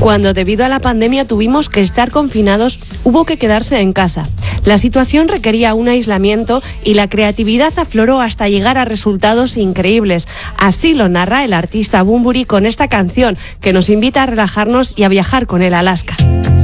Cuando debido a la pandemia tuvimos que estar confinados, hubo que quedarse en casa. La situación requería un aislamiento y la creatividad afloró hasta llegar a resultados increíbles. Así lo narra el artista Bunbury con esta canción que nos invita a relajarnos y a viajar con él a Alaska.